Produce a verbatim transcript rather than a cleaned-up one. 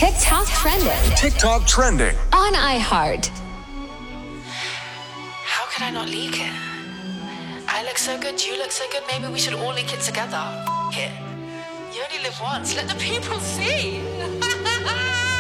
TikTok trending. TikTok trending. On iHeart. How could I not leak it? I look so good, you look so good, maybe we should all leak it together. F- it. You only live once, let the people see.